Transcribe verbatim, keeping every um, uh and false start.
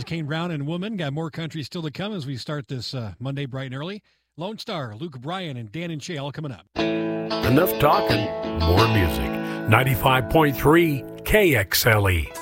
Kane Brown and Woman. Got more country still to come as we start this uh, Monday bright and early. Lone Star, Luke Bryan, and Dan and Shay all coming up. Enough talking, more music. ninety-five point three K X L E.